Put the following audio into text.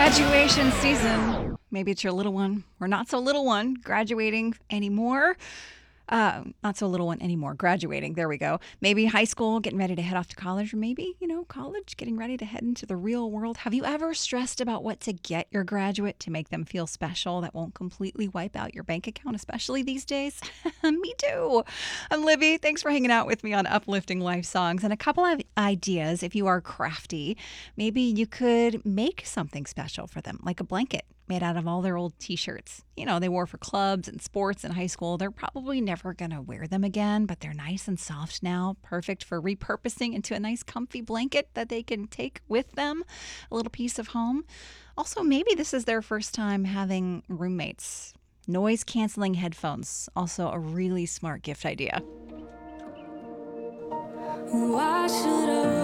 Graduation season. Maybe it's your little one or not so little one graduating anymore. Not so little one anymore. Graduating. There we go. Maybe high school, getting ready to head off to college, or maybe, college, getting ready to head into the real world. Have you ever stressed about what to get your graduate to make them feel special that won't completely wipe out your bank account, especially these days? Me too. I'm Libby. Thanks for hanging out with me on Uplifting Life Songs. And a couple of ideas if you are crafty. Maybe you could make something special for them, like a blanket made out of all their old t-shirts. They wore for clubs and sports in high school. They're probably never going to wear them again, but they're nice and soft now, perfect for repurposing into a nice comfy blanket that they can take with them, a little piece of home. Also, maybe this is their first time having roommates. Noise-canceling headphones, also a really smart gift idea. Why should I